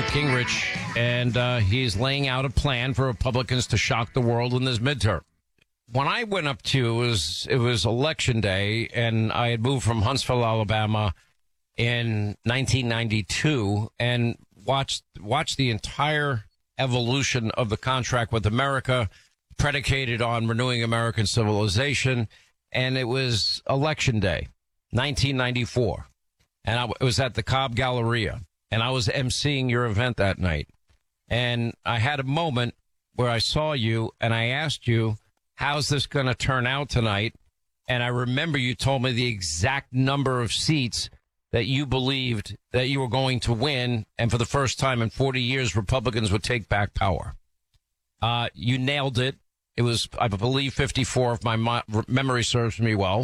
Newt Gingrich, and he's laying out a plan for Republicans to shock the world in this midterm. When I went up to it was election day, and I had moved from Huntsville, Alabama in 1992 and watched the entire evolution of the contract with America, predicated on renewing American civilization. And it was election day, 1994. And I was at the Cobb Galleria, and I was emceeing your event that night. And I had a moment where I saw you, and I asked you, how's this going to turn out tonight? And I remember you told me the exact number of seats that you believed that you were going to win. And for the first time in 40 years, Republicans would take back power. You nailed it. It was, I believe, 54 if my memory serves me well.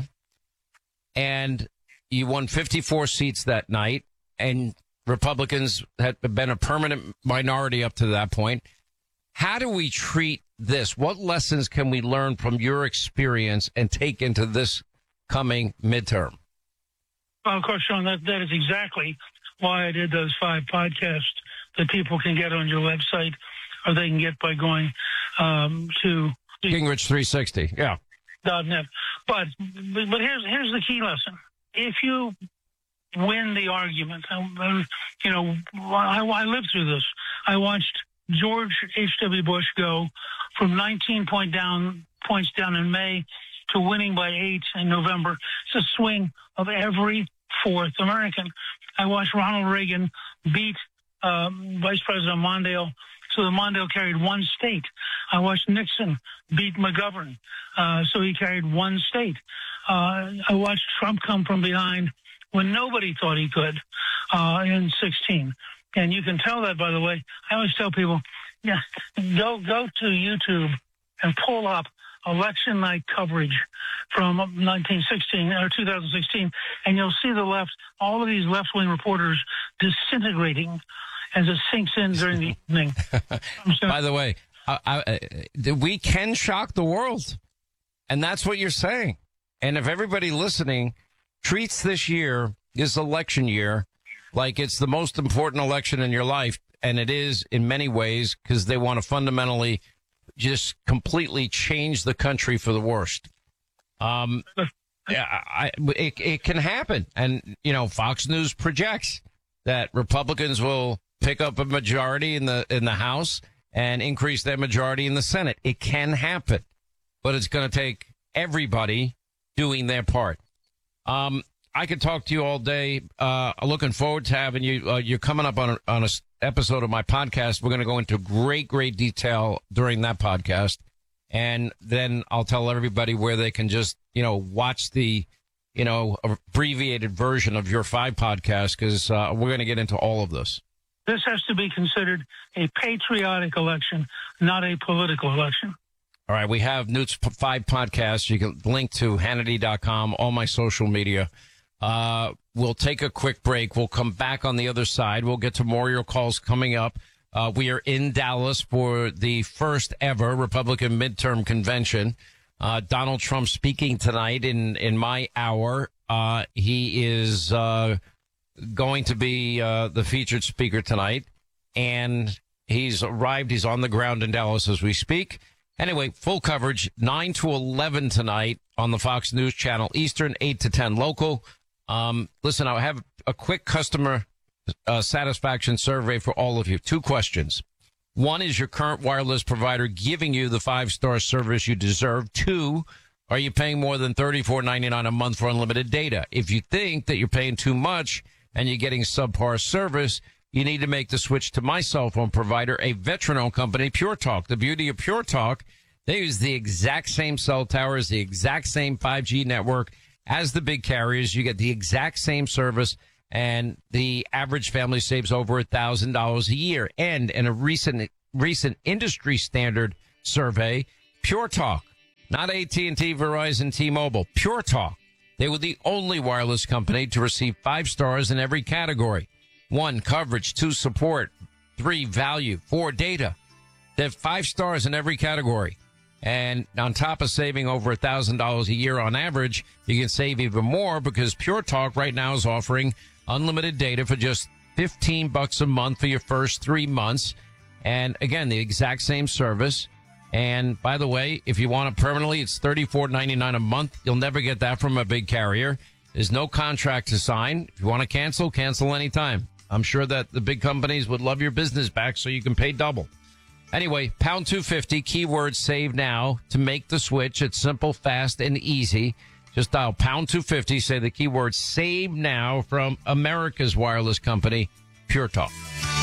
And you won 54 seats that night, and Republicans had been a permanent minority up to that point. How do we treat this? What lessons can we learn from your experience and take into this coming midterm? Well, of course, Sean, that is exactly why I did those 5 podcasts that people can get on your website, or they can get by going to Gingrich 360. Yeah. .net. But here's the key lesson. If you win the argument, I lived through this. I watched George H.W. Bush go from 19 points down in May to winning by 8 in November. It's a swing of every fourth American. I watched Ronald Reagan beat Vice President Mondale, so the Mondale carried 1 state. I watched Nixon beat McGovern, so he carried 1 state. I watched Trump come from behind when nobody thought he could in 16. And you can tell that, by the way. I always tell people, yeah, go to YouTube and pull up election night coverage from 2016, and you'll see the left, all of these left-wing reporters disintegrating as it sinks in during the evening. By the way, we can shock the world, and that's what you're saying. And if everybody listening treats this election year, like it's the most important election in your life, and it is in many ways, because they want to fundamentally just completely change the country for the worst. It can happen. And, Fox News projects that Republicans will pick up a majority in the House and increase their majority in the Senate. It can happen, but it's going to take everybody doing their part. I could talk to you all day. Looking forward to having you. You're coming up on a episode of my podcast. We're going to go into great detail during that podcast. And then I'll tell everybody where they can just, watch the, abbreviated version of your 5 podcasts, because we're going to get into all of this. This has to be considered a patriotic election, not a political election. All right. We have Newt's 5 podcasts. You can link to Hannity.com, all my social media. We'll take a quick break. We'll come back on the other side. We'll get to more of your calls coming up. We are in Dallas for the first ever Republican midterm convention. Donald Trump speaking tonight in my hour. He is going to be the featured speaker tonight, and he's arrived. He's on the ground in Dallas as we speak. Anyway, full coverage 9 to 11 tonight on the Fox News Channel Eastern, 8 to 10 local. Listen, I have a quick customer satisfaction survey for all of you. 2 questions. 1, is your current wireless provider giving you the 5-star service you deserve? 2, are you paying more than $34.99 a month for unlimited data? If you think that you're paying too much and you're getting subpar service, you need to make the switch to my cell phone provider, a veteran-owned company, Pure Talk. The beauty of Pure Talk, they use the exact same cell towers, the exact same 5G network as the big carriers. You get the exact same service, and the average family saves over $1,000 a year. And in a recent industry standard survey, Pure Talk, not AT&T, Verizon, T-Mobile, Pure Talk, they were the only wireless company to receive 5 stars in every category. 1, coverage. 2, support. 3, value. 4, data. They have 5 stars in every category. And on top of saving over $1,000 a year on average, you can save even more because Pure Talk right now is offering unlimited data for just $15 a month for your first 3 months. And again, the exact same service. And by the way, if you want it permanently, it's $34.99 a month. You'll never get that from a big carrier. There's no contract to sign. If you want to cancel anytime. I'm sure that the big companies would love your business back so you can pay double. Anyway, pound 250, keyword save now to make the switch. It's simple, fast, and easy. Just dial pound 250, say the keyword save now from America's wireless company, Pure Talk.